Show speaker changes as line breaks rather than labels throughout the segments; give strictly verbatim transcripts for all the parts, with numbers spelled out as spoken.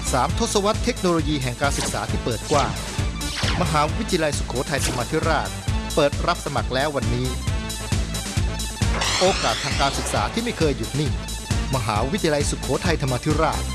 สามทศวรรษเทคโนโลยีแห่งการศึกษาที่เปิดกว้างมหาวิทยาลัยสุโขทัยธรรมาธิราชเปิดรับสมัครแล้ววันนี้โอกาสทางการศึกษาที่ไม่เคยหยุดนิ่งมหาวิทยาลัยสุโขทัยธรรมาธิราช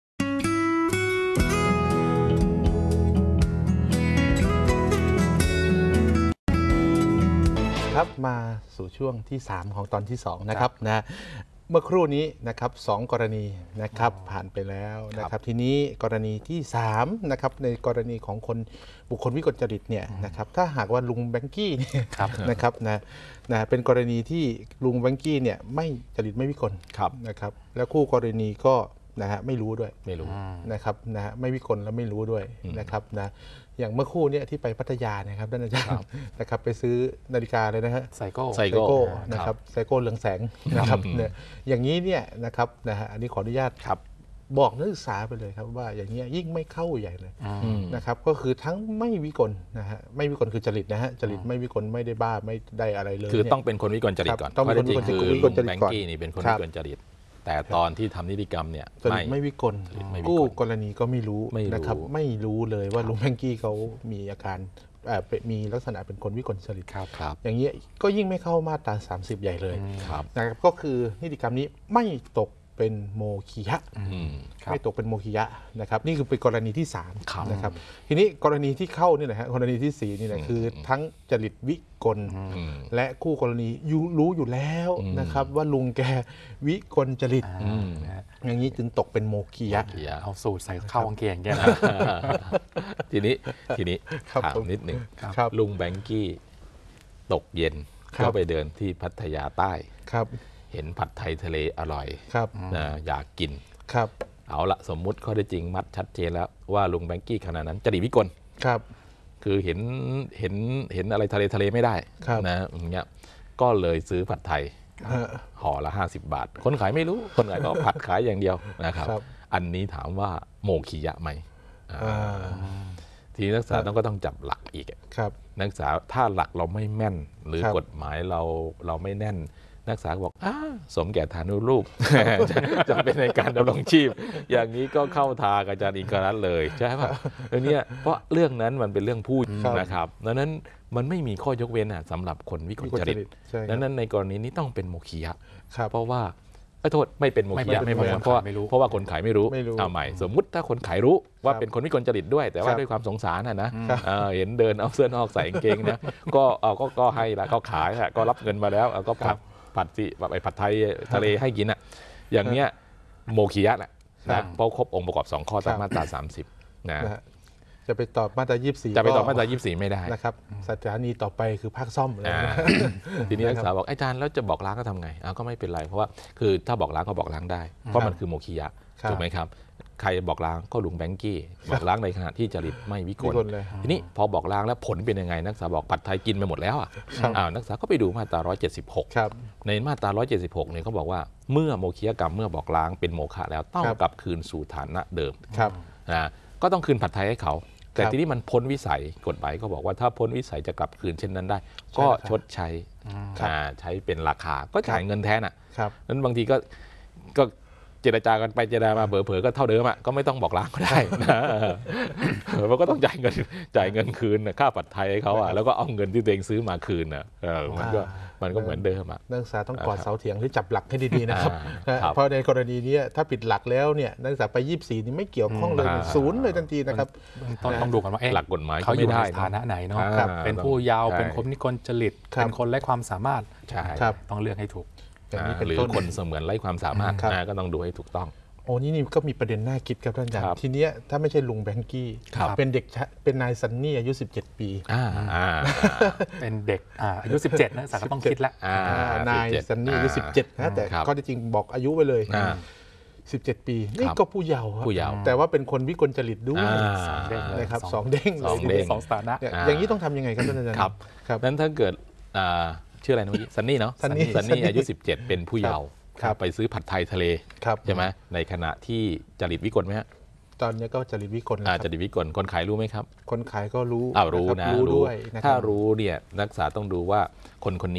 ครับมาสู่ช่วงที่สามของตอนที่สองนะครับนะเมื่อครู่นี้นะครับสองกรณีนะครับผ่านไปแล้วนะครับทีนี้กรณีที่สามนะครับในกรณีของคนบุคคลวิกลจริตเนี่ยนะครับถ้าหากว่าลุงแบงกี้นะครับนะนะเป็นกรณีที่ลุงแบงกี้เนี่ยไม่จริตไม่วิกลนะครับแล้วคู่กรณีก็นะฮะไม่รู้ด้วยไม่รู้นะครับนะฮะไม่วิกลแล้วไม่รู้ด้วยนะครับนะอย่างเมื่อคู่นี้ที่ไปพัทยานะครับท่านอาจารย์นะครับไปซื้อนาฬิกาเลยนะฮะไซโก้ไซโก้นะครับไซโก้เรืองแสงนะครับเนี่ยอย่างนี้เนี่ยนะครับนะฮะอันนี้ขออนุญาตบอกนักศึกษาไปเลยครับว่าอย่างนี้ยิ่งไม่เข้าใหญ่เลยนะครับก็คือทั้งไม่วิกลนะฮะไม่วิกลคือจริตนะฮะจริตไม่วิกลไม่ได้บ้าไม่ได้อะไรเลย
คือต้องเป็นคนวิกลจริตก่อนต้องเป็นคนวิกลจริตก่อนแบงกี้นี่เป็นคนวิกลจริตแต่ตอนที่ทำนิติกรรมเนี่ย
ไม่ไม่วิกลกู้กรณีก็ไม่รู้นะครับไม่รู้เลยว่าลุงแบงกี้เขามีอาการมีลักษณะเป็นคนวิกลจริตอย่างนี้ก็ยิ่งไม่เข้ามาตราสามสิบใหญ่เลยนะครับก็คือนิติกรรมนี้ไม่ตกเป็นโมคียะไม่ตกเป็นโมคียะนะครับนี่คือเป็นกรณีที่สามนะครับทีนี้กรณีที่เข้านี่แหละฮะกรณีที่สี่นี่แหละคือทั้งจริตวิกลและคู่กรณีรู้อยู่แล้วนะครับว่าลุงแกวิกลจริตอย่างนี้จึงตกเป็นโมคียะ
เอาสูตรใส่เข้ากางเกงแกนะ
ทีนี้ทีนี้ถามนิดหนึ่งลุงแบงกี้ตกเย็นก็ไปเดินที่พัทยาใต้เห็นผัดไทยทะเลอร่อยนะอยากกิน
ครับ
เอาละสมมุติข้อได้จริงมัดชัดเจนแล้วว่าลุงแบงกี้ขณะนั้นจริตวิกล
ครับ
คือเห็นเห็นเห็นอะไรทะเลทะเลไม่ได้นะอย่างเงี้ยก็เลยซื้อผัดไทยห่อละห้าสิบบาทคนขายไม่รู้คนขายก็ผัดขายอย่างเดียวนะครับอันนี้ถามว่าโมคียะไหมทีนี้นักศึกษาต้องก็ต้องจับหลักอีกนักศึกษาถ้าหลักเราไม่แม่นหรือกฎหมายเราเราไม่แน่นนักศึกษาบอกสมแก่ฐานุรูปจำเป็นในการดำรงชีพอย่างนี้ก็เข้าทางอาจารย์อิงครัตน์เลยใช่ป่ะแล้วเนี่ยเพราะเรื่องนั้นมันเป็นเรื่องพูดนะครับดังนั้นมันไม่มีข้อยกเว้นสำหรับคนวิกลจริตดังนั้นในกรณีนี้ต้องเป็นโมคียะเพราะว่าโทษไม่เป็นโมคียะไม่เพราะว่าเพราะว่าคนขายไม่รู้เอาใหม่สมมุติถ้าคนขายรู้ว่าเป็นคนวิกลจริตด้วยแต่ว่าด้วยความสงสารนะนะเห็นเดินเอาเสื้อนอกใส่กางเกงนะก็เอาก็ให้แล้วก็ขายก็รับเงินมาแล้วก็ผัดผัดที่แบบไอ้ผัดไทยทะเลให้กินอ่ะอย่างเนี้ยโมคียะนะเพราะครบองค์ประกอบสองข้อตามมาตราสามสิบนะ
จะไปตอบมาตรายี่สิบสี่
จะไปตอบมาตรายี่สิบสี่ไม่ได้
นะครับสถานีต่อไปคือภาคซ่อมเลย
ทีนี้นักศึกษาบอกอาจารย์แล้วจะบอกล้างก็ทำไงก็ไม่เป็นไรเพราะว่าคือถ้าบอกล้างก็บอกล้างได้เพราะมันคือโมคียะถูกไหมครับใครบอกล้างก็ลุงแบงกี้บอกล้างในขณะที่จริตไม่วิกลทีนี้พอบอกล้างแล้วผลเป็นยังไงนักศึกษาบอกผัดไทยกินไปหมดแล้วอ่ะนักศึกษาก็ไปดูมาตราหนึ่งร้อยเจ็ดสิบหกในมาตราหนึ่งร้อยเจ็ดสิบหกเนี่ยเขาบอกว่าเมื่อโมคียกรรมเมื่อบอกล้างเป็นโมฆะแล้วต้องกลับคืนสู่ฐานะเดิมนะก็ต้องคืนผัดไทยให้เขาแต่ทีนี้มันพ้นวิสัยกฎหมายก็บอกว่าถ้าพ้นวิสัยจะกลับคืนเช่นนั้นได้ก็ชดใช้ใช้เป็นราคาก็จ่ายเงินแทนอ่ะนั้นบางทีก็ก็เจรจากันไปเจรจามาเผลอๆก็เท่าเดิมอ่ะก็ไม่ต้องบอกล้างก็ได้นะมันก็ต้องจ่ายเงินจ่ายเงินคืนค่าผัดไทยให้เขาอ่ะแล้วก็เอาเงินที่ตัวเองซื้อมาคืนอ่ะมันก็มันก็เหมือนเดิมอ่ะ
นักศึกษาต้องกอดเสาเถียงหรือจับหลักให้ดีๆนะครับเพราะในกรณีนี้ถ้าผิดหลักแล้วเนี่ยนักศึกษาไปยี่สิบสี่นี่ไม่เกี่ยวข้องเลยศูนย์เลยทันทีนะครับ
ต้องต้องดูกันว่า
หลักกฎหมาย
เขาอยู่ในฐานะไหนเนาะเป็นผู้เยาว์เป็นคนนิกลจริตเป็นคนไร้ความสามารถต้องเลือกให้ถูก
หรือคนเสมือนไร้ความสามารถก็ต้องดูให้ถูกต้อง
โอ้นี่นี่ก็มีประเด็นน่าคิดครับท่านอาจารย์ทีนี้ถ้าไม่ใช่ลุงแบงกี้เป็นเด็กเป็นนายซันนี่อายุสิบเจ็ดปี
เป็นเด็กอายุสิบเจ็ดนะสักต้องคิดแล้ว
นายซันนี่อายุสิบเจ็ดนะแต่ข้อจริงบอกอายุไปเลยสิบเจ็ดปีนี่ก็ผู้เยาว์แต่ว่าเป็นคนวิกลจริตด้วยนะครับสองเด้ง
สองสถานะ
อย่างนี้ต้องทำยังไงครับท่านอาจารย์
ครับนั้นถ้าเกิดชื่ออะไรนะพี่ซันนี่เนาะซันนี่อายุสิบเจ็ดเป็นผู้เยาว์ไปซื้อผัดไทยทะเลใช่ไหมในขณะที่จริตวิกลไหมฮะ
ตอนนี้ก็จริตวิกล
จริตวิกลคนขายรู้ไหมครับ
คนขายก็รู้
อ้าวรู้นะรู้ด้วยถ้ารู้เนี่ยนักศึกษาต้องดูว่าคนคนนี้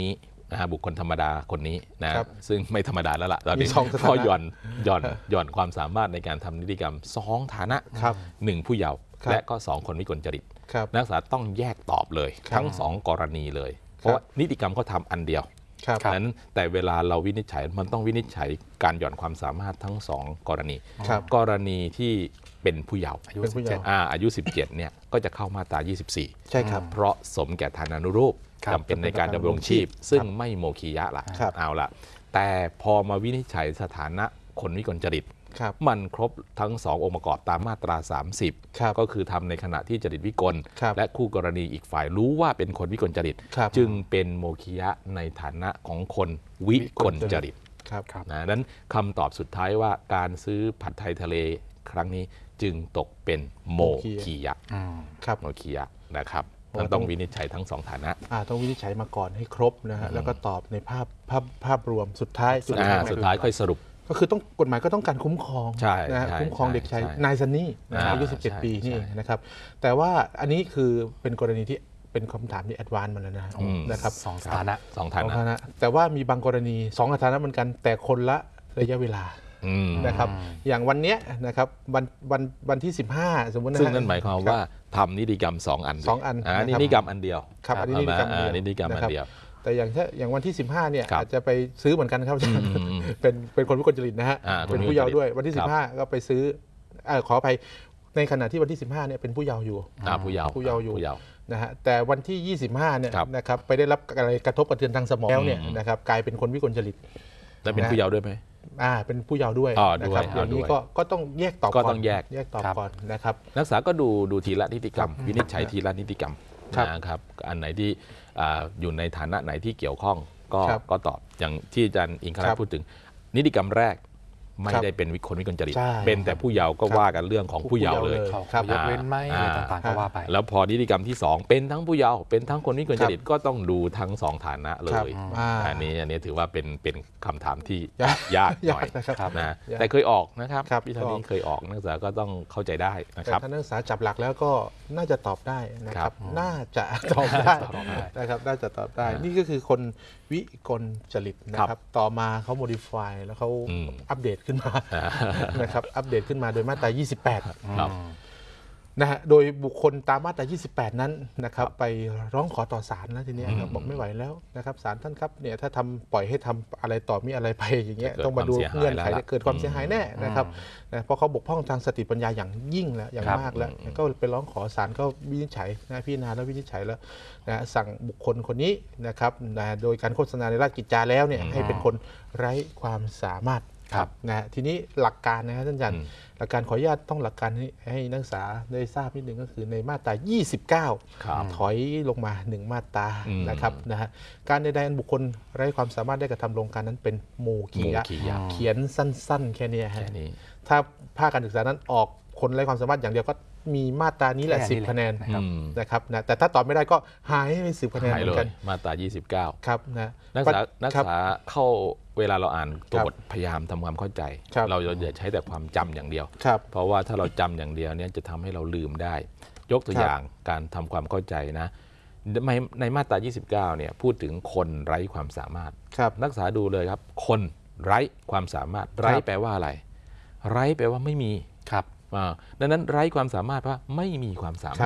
นะฮะบุคคลธรรมดาคนนี้นะซึ่งไม่ธรรมดาแล้วล่ะตอนนี้
เพ
ราะหย่อนหย่อนหย่อนความสามารถในการทำนิติกรรมสองฐานะหนึ่งผู้เยาว์และก็สองคนวิกลจริตนักศึกษาต้องแยกตอบเลยทั้งสองกรณีเลยเพราะว่านิติกรรมเขาทำอันเดียวนั้นแต่เวลาเราวินิจฉัยมันต้องวินิจฉัยการหย่อนความสามารถทั้งสองกรณีกรณีที่เป็นผู้เยาว์อายุสิบเจ็ดอ่าอายุสิบเจ็ดเนี่ยก็จะเข้ามาตรายี่สิบสี่ใช่ครับเพราะสมแก่ฐานานุรูปจำเป็นในการดำรงชีพซึ่งไม่โมคียะละเอาละแต่พอมาวินิจฉัยสถานะคนวิกลจริตมันครบทั้งสององค์ประกอบตามมาตราสามสิบก็คือทำในขณะที่จริตวิกลและคู่กรณีอีกฝ่ายรู้ว่าเป็นคนวิกลจริตจึงเป็นโมคียะในฐานะของคนวิกลจริตนะนั้นคำตอบสุดท้ายว่าการซื้อผัดไทยทะเลครั้งนี้จึงตกเป็นโมคียะโมคียะนะครับต้องวินิจฉัยทั้งสองฐานะ
ต้องวินิจฉัยมาก่อนให้ครบนะฮะแล้วก็ตอบในภาพภาพภาพรวมสุดท้าย
สุดท้ายค่อยสรุป
ก็คือต้องกฎหมายก็ต้องการคุ้มครองนะคุ้มครองเด็กชายนายซันนี่อายุสิบเจ็ดปีนี่นะครับแต่ว่าอันนี้คือเป็นกรณีที่เป็นคำถามที่แอดวานซ์มาแล้วนะครับ
สองฐานะ
สองฐานะ
แต่ว่ามีบางกรณีสองฐานะเหมือนกันแต่คนละระยะเวลานะครับอย่างวันนี้นะครับวันวันวันที่สิบห้าสมมตินะ
ซึ่งนั่นหมายความว่าทำนิติกรรมสองอัน
สองอัน
นิติกรรมอันเดียว
ครับอันนี้นิติกรรม
นิติกรรมอันเดียว
แต่อย่างถ้าอย่างวันที่สิบห้าเนี่ยอาจจะไปซื้อเหมือนกันครับเป็นเป็นคนวิกลจริตนะฮะเป็นผู้เยาว์ด้วยวันที่สิบห้าก็ไปซื้อขออภัยในขณะที่วันที่สิบห้าเนี่ยเป็นผู้เยาว์อยู่
ผู้เยาว์
ผู้เยาว์อยู่นะฮะแต่วันที่ยี่สิบห้าเนี่ยนะครับไปได้รับอะไรกระทบกระเทือนทางสมองแล้วเนี่ยนะครับกลายเป็นคนวิกลจริต
แล้วเป็นผู้เยาว์ด้วยไหม
อ่าเป็นผู้เยาว์ด้วยนะครับอย่างนี้ก็ก็ต้องแยกตอบ
ก็ต้องแยก
แยกตอบก่อนนะครับ
นักศึกษาก็ดูดูทีละนิติกรรมวินิจฉัยทีละนิติกรรมนะครับอันไหนที่อยู่ในฐานะไหนที่เกี่ยวข้องก็ก็ตอบอย่างที่อาจารย์อิงคราพูดถึงนิติกรรมแรกไม่ได้เป็นคนวิกลจริตเป็นแต่ผู้เยาว์ก็ว่ากันเรื่องของผู้เยาว์เลย
ยกเว้นไหมอะไรต่างๆก็ว่าไป
แล้วพอนิติกรรมที่สองเป็นทั้งผู้เยาว์เป็นทั้งคนวิกลจริตก็ต้องดูทั้งสองฐานะเลยอันนี้อันนี้ถือว่าเป็นเป็นคำถามที่ยากหน่อยนะแต่เคยออกนะครับวิธีนี้เคยออกนักศึกษาก็ต้องเข้าใจได้นะครับ
ถ้านักศึกษาจับหลักแล้วก็น่าจะตอบได้นะครับน่าจะตอบได้นะครับน่าจะตอบได้นี่ก็คือคนวิกลจริตนะครับต่อมาเขา modify แล้วเขาอัปเดตขึ้นมานะครับอัปเดตขึ้นมาโดยมาตรายี่สิบแปดนะฮะโดยบุคคลตามมาตรายี่สิบแปดนั้นนะครับไปร้องขอต่อศาลแล้วทีนี้บอกไม่ไหวแล้วนะครับศาลท่านครับเนี่ยถ้าทำปล่อยให้ทำอะไรต่อมีอะไรไปอย่างเงี้ยต้องมาดูเงื่อนไขเกิดความเสียหายแน่นะครับเพราะเขาบกพร่องทางสติปัญญาอย่างยิ่งแล้วอย่างมากแล้วก็ไปร้องขอศาลก็วินิจฉัยนะพิจารณาแล้ววินิจฉัยแล้วนะสั่งบุคคลคนนี้นะครับนะโดยการโฆษณาในราชกิจจาแล้วเนี่ยให้เป็นคนไร้ความสามารถนะทีนี้หลักการนะครับท่านอาจารย์หลักการขออนุญาตต้องหลักการให้ให้นักศึกษาได้ทราบนิดนึงก็คือในมาตรายี่สิบเก้าถอยลงมาหนึ่งมาตรานะครับนะฮะการใดๆอันบุคคลไร้ความสามารถได้กระทำลงการนั้นเป็นโมคียะเขียนสั้นๆแค่นี้ฮะถ้าภาคการศึกษานั้นออกคนไร้ความสามารถอย่างเดียวก็มีมาตรานี้แหละสิบคะแนนนะครับนะแต่ถ้าตอบไม่ได้ก็หายไปสิบคะแนนเหมือนกัน
มาตรายี่สิบเก้า
ครับนะ
นักศึกษานักศึกษาเข้าเวลาเราอ่านตัวบทพยายามทำความเข้าใจเราอย่าใช้แต่ความจำอย่างเดียวเพราะว่าถ้าเราจำอย่างเดียวเนี่ยจะทำให้เราลืมได้ยกตัวอย่างการทำความเข้าใจนะในมาตรายี่สิบเก้าเนี่ยพูดถึงคนไร้ความสามารถนักศึกษาดูเลยครับคนไร้ความสามารถไร้แปลว่าอะไรไร้แปลว่าไม่มีครับดังนั้นไร้ความสามารถว่าไม่มีความสามารถ